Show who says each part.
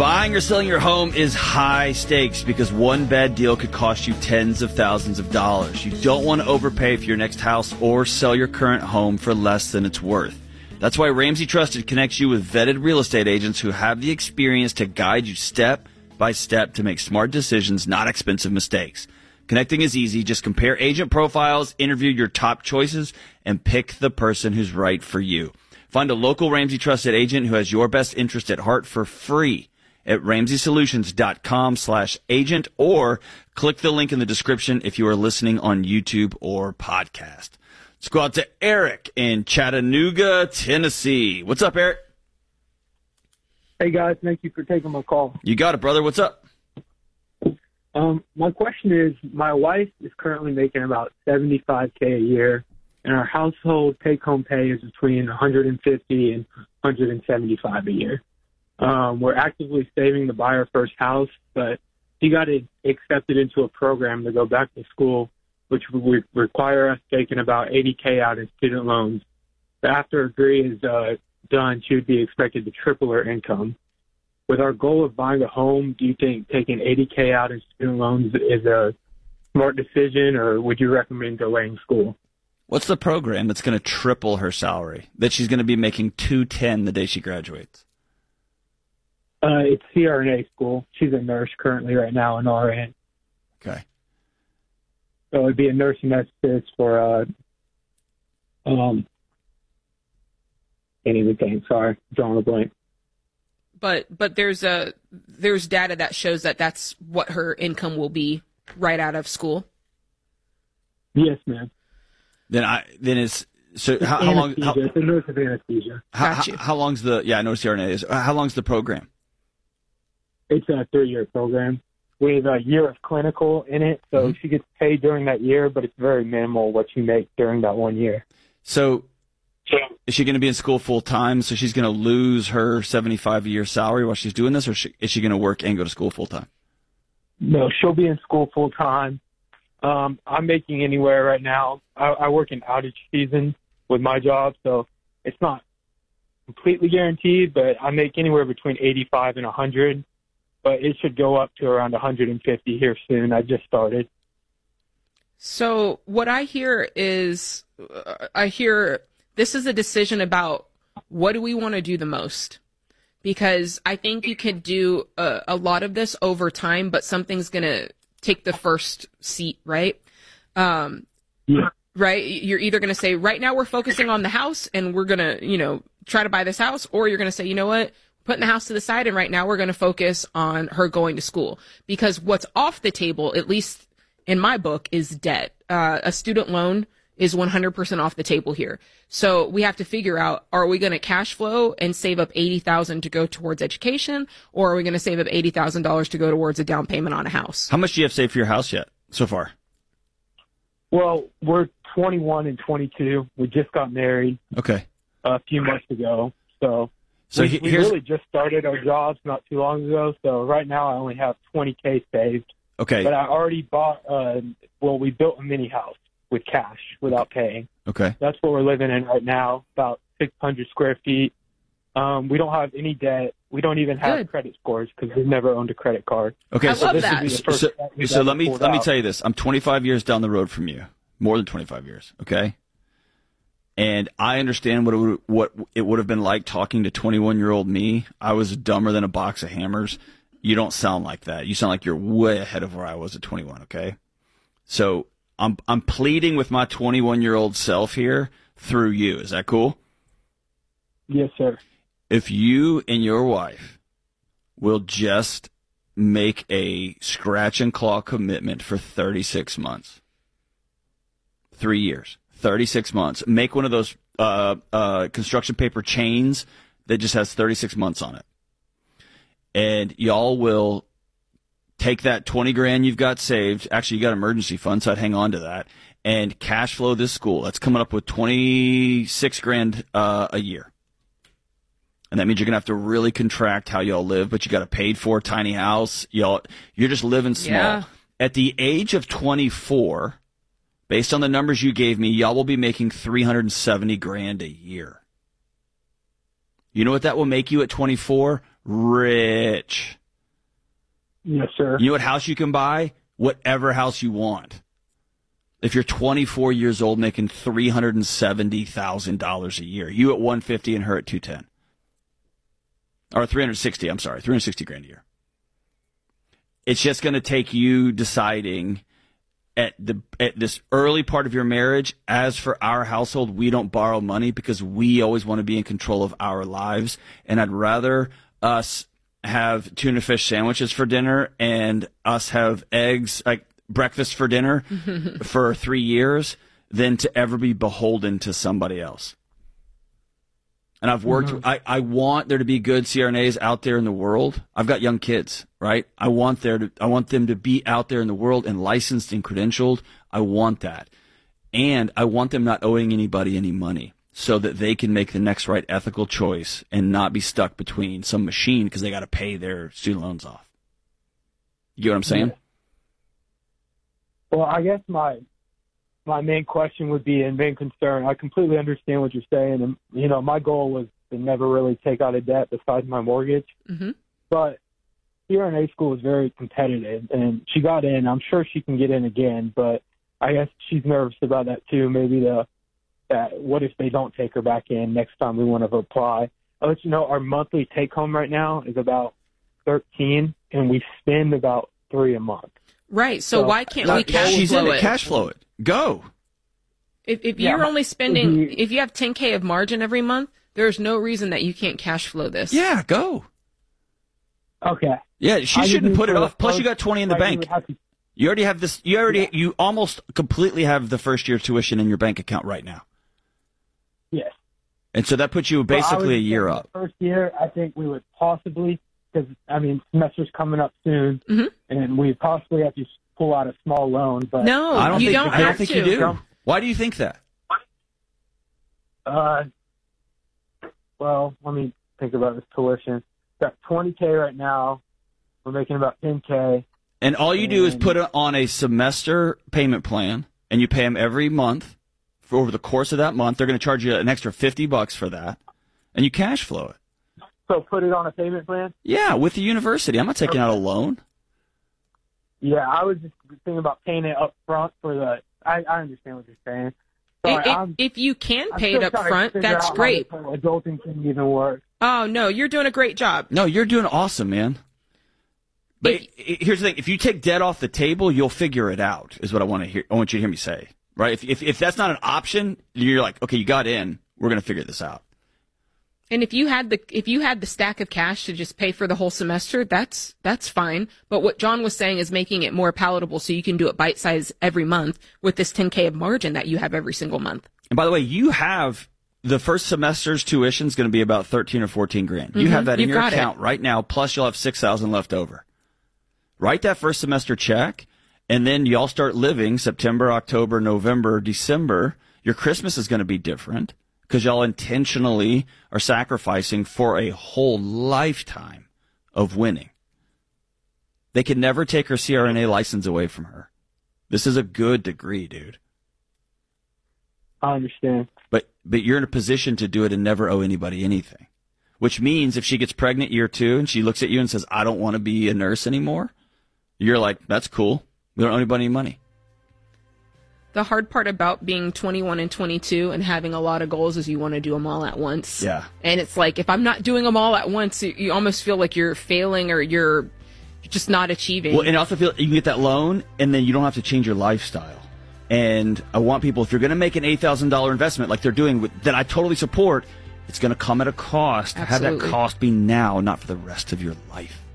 Speaker 1: Buying or selling your home is high stakes because one bad deal could cost you tens of thousands of dollars. You don't want to overpay for your next house or sell your current home for less than it's worth. That's why Ramsey Trusted connects you with vetted real estate agents who have the experience to guide you step by step to make smart decisions, not expensive mistakes. Connecting is easy. Just compare agent profiles, interview your top choices, and pick the person who's right for you. Find a local Ramsey Trusted agent who has your best interest at heart for free at RamseySolutions.com/agent or click the link in the description if you are listening on YouTube or podcast. Let's go out to Eric in Chattanooga, Tennessee. What's up, Eric?
Speaker 2: Hey, guys. Thank you for taking my call.
Speaker 1: You got it, brother. What's up?
Speaker 2: My question is, my wife is currently making about $75K a year, and our household take-home pay is between $150 and $175 a year. We're actively saving to buy our first house, but she got accepted into a program to go back to school, which would require us taking about $80K out in student loans. But after her degree is done, she would be expected to triple her income. With our goal of buying a home, do you think taking $80K out in student loans is a smart decision, or would you recommend delaying school?
Speaker 1: What's the program that's going to triple her salary, that she's going to be making $210 the day she graduates?
Speaker 2: It's CRNA school. She's a nurse currently right now in RN.
Speaker 1: Okay.
Speaker 2: So it'd be a nursing assistant for, can't even think. Sorry, drawing a blank.
Speaker 3: But there's data that shows that that's what her income will be right out of school.
Speaker 2: Yes, ma'am.
Speaker 1: How long?
Speaker 2: It's a nurse of anesthesia.
Speaker 1: How long's the? Yeah, I know CRNA is. How long's the program?
Speaker 2: It's a 3-year program with a year of clinical in it, so she gets paid during that year, but it's very minimal what she makes during that 1 year.
Speaker 1: So, is she going to be in school full time? So she's going to lose her $75 a year salary while she's doing this, or is she going to work and go to school full time?
Speaker 2: No, she'll be in school full time. I'm making anywhere right now. I work in outage season with my job, so it's not completely guaranteed, but I make anywhere between 85 and 100. But it should go up to around 150 here soon. I just started.
Speaker 3: So what I hear is, this is a decision about what do we want to do the most? Because I think you can do a lot of this over time, but something's going to take the first seat, right?
Speaker 2: Yeah.
Speaker 3: Right? You're either going to say, right now we're focusing on the house and we're going to, try to buy this house, or you're going to say, you know what? Putting the house to the side, and right now we're going to focus on her going to school. Because what's off the table, at least in my book, is debt. A student loan is 100% off the table here. So we have to figure out, are we going to cash flow and save up $80,000 to go towards education, or are we going to save up $80,000 to go towards a down payment on a house?
Speaker 1: How much do you have saved for your house yet so far?
Speaker 2: Well, we're 21 and 22. We just got married.
Speaker 1: Okay.
Speaker 2: A few months ago. So we really just started our jobs not too long ago. So right now I only have $20K saved.
Speaker 1: Okay.
Speaker 2: But I already bought, we built a mini house with cash without paying.
Speaker 1: Okay.
Speaker 2: That's what we're living in right now, about 600 square feet. We don't have any debt. We don't even have credit scores because we've never owned a credit card.
Speaker 1: Okay.
Speaker 3: I love that.
Speaker 1: So let me tell you this. I'm 25 years down the road from you, more than 25 years. Okay. And I understand what it would have been like talking to 21-year-old me. I was dumber than a box of hammers. You don't sound like that. You sound like you're way ahead of where I was at 21, okay? So I'm pleading with my 21-year-old self here through you. Is that cool?
Speaker 2: Yes, sir.
Speaker 1: If you and your wife will just make a scratch and claw commitment for 36 months, 3 years. 36 months. Make one of those construction paper chains that just has 36 months on it. And y'all will take that 20 grand you've got saved. Actually, you got emergency funds, so I'd hang on to that. And cash flow this school. That's coming up with 26 grand a year. And that means you're going to have to really contract how y'all live, but you got a paid for tiny house. You're just living small.
Speaker 3: Yeah.
Speaker 1: At the age of 24, based on the numbers you gave me, y'all will be making 370 grand a year. You know what that will make you at 24? rich.
Speaker 2: Yes, sir.
Speaker 1: You know what house you can buy? Whatever house you want. If you're 24 years old making $370,000 a year, you at 150 and her at 210. Or 360, I'm sorry, 360 grand a year. It's just going to take you deciding at this early part of your marriage, as for our household, we don't borrow money because we always want to be in control of our lives. And I'd rather us have tuna fish sandwiches for dinner and us have eggs, like breakfast for dinner for 3 years than to ever be beholden to somebody else. And I've worked, I want there to be good CRNAs out there in the world. I've got young kids, right? I want them to be out there in the world and licensed and credentialed. I want that. And I want them not owing anybody any money so that they can make the next right ethical choice and not be stuck between some machine because they got to pay their student loans off. You get what I'm saying?
Speaker 2: Yeah. Well, I guess my main question would be, and main concern, I completely understand what you're saying. And, you know, my goal was to never really take out a debt besides my mortgage. Mm-hmm. But CRNA school is very competitive, and she got in. I'm sure she can get in again, but I guess she's nervous about that too. Maybe what if they don't take her back in next time we want to apply? I'll let you know our monthly take home right now is about 13, and we spend about 3 a month.
Speaker 3: Right. So why can't we cash
Speaker 1: she's
Speaker 3: flow
Speaker 1: in
Speaker 3: it?
Speaker 1: it. Cash flow it. Go.
Speaker 3: If you're only spending, if you have 10K of margin every month, there's no reason that you can't cash flow this.
Speaker 1: Yeah, go.
Speaker 2: Okay.
Speaker 1: Yeah, she shouldn't put it off. Plus, you got 20 in the bank. You already have this. You almost completely have the first year tuition in your bank account right now.
Speaker 2: Yes.
Speaker 1: And so that puts you basically a year up.
Speaker 2: First year, I think we would possibly, because semester's coming up soon, and we possibly have to pull out a small loan. But
Speaker 3: no,
Speaker 1: I don't think you do.
Speaker 2: No.
Speaker 1: Why do you think that?
Speaker 2: Well, let me think about this tuition. Got 20K right now. We're making about 10K.
Speaker 1: And all you do is put it on a semester payment plan, and you pay them every month. For over the course of that month, they're going to charge you an extra $50 for that, and you cash flow it.
Speaker 2: So put it on a payment plan?
Speaker 1: Yeah, with the university. I'm not taking out a loan.
Speaker 2: Yeah, I was just thinking about paying it up front for the. I understand what you're saying. Sorry,
Speaker 3: if you can pay it up front, that's great.
Speaker 2: Adulting can even work.
Speaker 3: Oh no, you're doing a great job.
Speaker 1: No, you're doing awesome, man. But here's the thing: if you take debt off the table, you'll figure it out. Is what I want to hear. I want you to hear me say. Right? If that's not an option, you're like, okay, you got in. We're going to figure this out.
Speaker 3: And if you had the stack of cash to just pay for the whole semester, that's fine. But what John was saying is making it more palatable so you can do it bite size every month with this 10K of margin that you have every single month.
Speaker 1: And by the way, you have the first semester's tuition is going to be about 13 or 14 grand. You have that in your account right now. Plus you'll have 6,000 left over. Write that first semester check. And then y'all start living September, October, November, December. Your Christmas is going to be different because y'all intentionally are sacrificing for a whole lifetime of winning. They can never take her CRNA license away from her. This is a good degree, dude.
Speaker 2: I understand.
Speaker 1: But you're in a position to do it and never owe anybody anything, which means if she gets pregnant year 2 and she looks at you and says, I don't want to be a nurse anymore, you're like, that's cool. We don't owe anybody any money.
Speaker 3: The hard part about being 21 and 22 and having a lot of goals is you want to do them all at once.
Speaker 1: Yeah.
Speaker 3: And it's like, if I'm not doing them all at once, you almost feel like you're failing or you're just not achieving.
Speaker 1: Well, and I also feel you can get that loan and then you don't have to change your lifestyle. And I want people, if you're going to make an $8,000 investment like they're doing, that I totally support, it's going to come at a cost.
Speaker 3: Absolutely.
Speaker 1: Have that cost be now, not for the rest of your life.